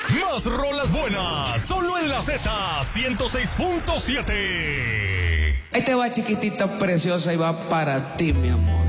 Más rolas buenas, solo en la Z106.7. Ahí te va, chiquitita preciosa, y va para ti, mi amor.